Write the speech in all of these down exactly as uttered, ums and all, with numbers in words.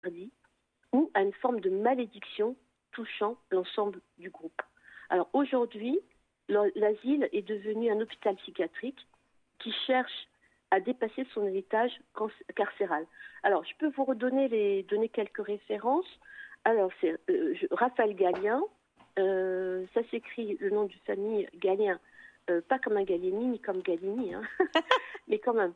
interdit ou à une forme de malédiction touchant l'ensemble du groupe. Alors aujourd'hui, l'asile est devenu un hôpital psychiatrique qui cherche à dépasser son héritage carcéral. Alors, je peux vous redonner les, donner quelques références. Alors, c'est euh, je, Raphaël Gallien, euh, ça s'écrit le nom de famille Gallien, euh, pas comme un Gallieni ni comme Gallini, hein, mais quand même.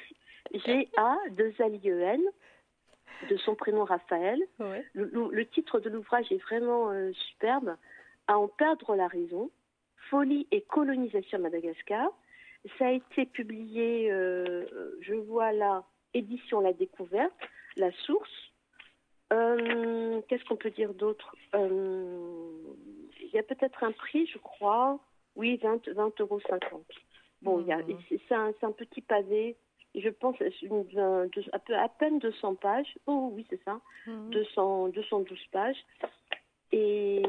G A deux L I E N, de son prénom Raphaël. Ouais. Le, le, le titre de l'ouvrage est vraiment euh, superbe. À en perdre la raison, folie et colonisation à Madagascar. Ça a été publié, euh, je vois là, édition La Découverte, La Source. Euh, qu'est-ce qu'on peut dire d'autre? euh, Il y a peut-être un prix, je crois. Oui, vingt euros cinquante. Bon, mmh. il y a, c'est, un, c'est un petit pavé. Je pense une, un, deux, à, peu, à peine deux cents pages. Oh oui, c'est ça. Mmh. deux cents, deux cent douze pages. Et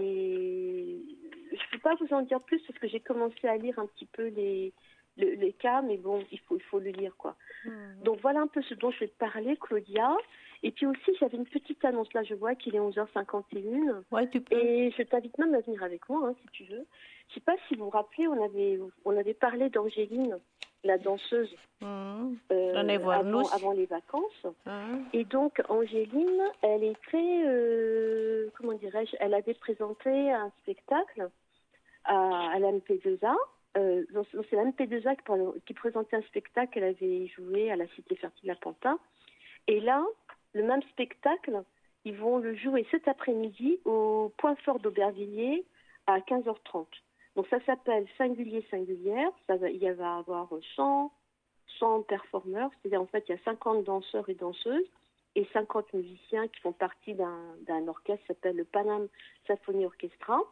je ne peux pas vous en dire plus parce que j'ai commencé à lire un petit peu les... Le, les cas, mais bon, il faut, il faut le lire, quoi. Mmh. Donc, voilà un peu ce dont je vais te parler, Claudia. Et puis aussi, j'avais une petite annonce, là, je vois qu'il est onze heures cinquante et une. Ouais, tu peux. Et je t'invite même à venir avec moi, hein, si tu veux. Je ne sais pas si vous vous rappelez, on avait, on avait parlé d'Angéline, la danseuse, mmh. euh, avant, avant les vacances. Mmh. Et donc, Angéline, elle était, euh, comment dirais-je, elle avait présenté un spectacle à, à la M P deux A. Euh, c'est la M P deux A qui, qui présentait un spectacle qu'elle avait joué à la Cité Fertile à Pantin. Et là, le même spectacle, ils vont le jouer cet après-midi au Point Fort d'Aubervilliers à quinze heures trente. Donc ça s'appelle Singulier Singulière. Ça va, il y va avoir cent, cent performeurs, c'est-à-dire en fait il y a cinquante danseurs et danseuses et cinquante musiciens qui font partie d'un, d'un orchestre qui s'appelle le Paname Symphony Orchestra.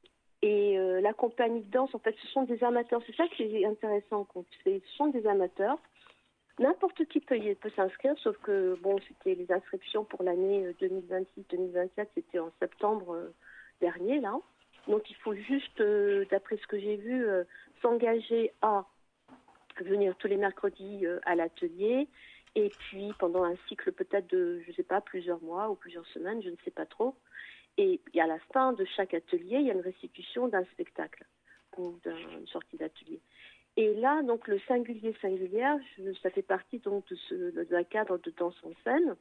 Et euh, la compagnie de danse, en fait, ce sont des amateurs. C'est ça qui est intéressant. Ce sont des amateurs. N'importe qui peut, peut s'inscrire, sauf que, bon, c'était les inscriptions pour l'année deux mille vingt-six deux mille vingt-sept, c'était en septembre euh, dernier, là. Donc, il faut juste, euh, d'après ce que j'ai vu, euh, s'engager à venir tous les mercredis euh, à l'atelier. Et puis, pendant un cycle peut-être de, je ne sais pas, plusieurs mois ou plusieurs semaines, je ne sais pas trop. Et à la fin de chaque atelier, il y a une restitution d'un spectacle ou d'une sortie d'atelier. Et là, donc, le singulier singulière, je, ça fait partie donc de, ce, de la cadre de danse en scène.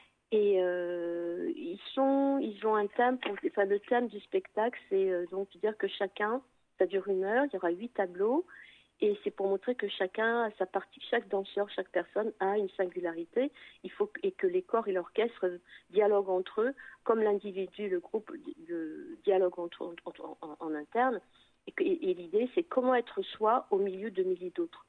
Et euh, ils sont, ils ont un thème. Pour, enfin, le thème du spectacle, c'est euh, donc de dire que chacun, ça dure une heure, il y aura huit tableaux. Et c'est pour montrer que chacun a sa partie, chaque danseur, chaque personne a une singularité. Il faut et que les corps et l'orchestre dialoguent entre eux, comme l'individu, le groupe, le dialogue entre, entre, en, en interne. Et, que, et, et l'idée, c'est comment être soi au milieu de milliers d'autres.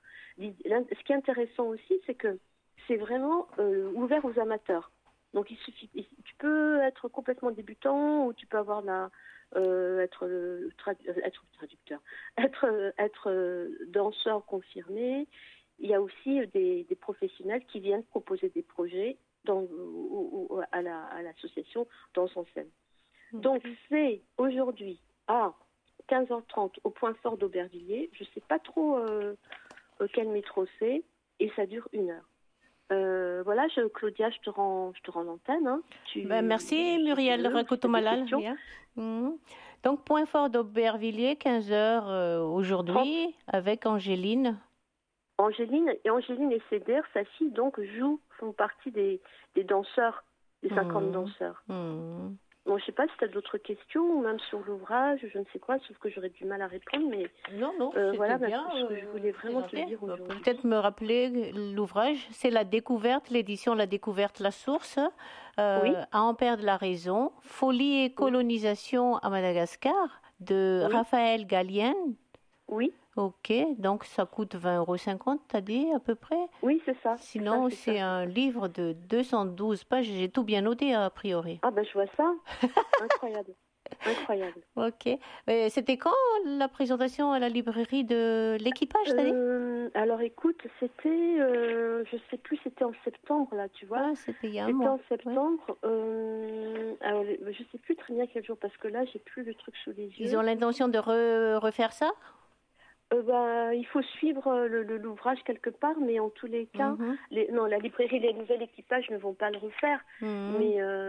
Ce qui est intéressant aussi, c'est que c'est vraiment euh, ouvert aux amateurs. Donc il suffit, tu peux être complètement débutant ou tu peux avoir la Euh, être, tradu- être traducteur, être, être danseur confirmé. Il y a aussi des, des professionnels qui viennent proposer des projets dans, au, au, à, la, à l'association Danse en scène. Mmh. Donc c'est aujourd'hui à quinze heures trente au Point Fort d'Aubervilliers. Je ne sais pas trop euh, quel métro c'est et ça dure une heure. Euh, voilà, je, Claudia, je te rends, je te rends l'antenne. Hein. Tu, ben, merci Muriel Rakotomalal. Mmh. Donc, Point Fort d'Aubervilliers, quinze heures euh, aujourd'hui, trente avec Angéline. Angéline et Angéline et Cédère, sa fille, donc, jouent, font partie des, des danseurs, des cinquante mmh. danseurs. Mmh. Bon, je ne sais pas si tu as d'autres questions, ou même sur l'ouvrage, je ne sais quoi, sauf que j'aurais du mal à répondre, mais... Non, non, euh, c'était voilà, bien. Bah, ce que je voulais vraiment te dire aujourd'hui. Peut-être me rappeler l'ouvrage, c'est La Découverte, l'édition La Découverte, La Source, euh, oui. À en perdre la raison, Folie et colonisation oui. à Madagascar, de oui. Raphaël Gallien. Oui. Ok, donc ça coûte vingt euros cinquante, t'as dit à peu près? Oui, c'est ça. Sinon, c'est, ça, c'est, c'est un ça. livre de deux cent douze pages, j'ai tout bien noté a priori. Ah ben je vois ça, incroyable. Incroyable. Ok. Mais c'était quand la présentation à la librairie de l'équipage, t'as dit euh, Alors écoute, c'était, euh, je sais plus, c'était en septembre là, tu vois. Ah, c'était il y a un C'était mois. en septembre. Ouais. Euh, alors je sais plus très bien quel jour parce que là j'ai plus le truc sous les yeux. Ils ont l'intention de re- refaire ça Euh, bah, il faut suivre le, le, l'ouvrage quelque part, mais en tous les cas, mm-hmm. les, non, la librairie Les Nouvelles Équipages ne vont pas le refaire. Mm-hmm. Mais euh,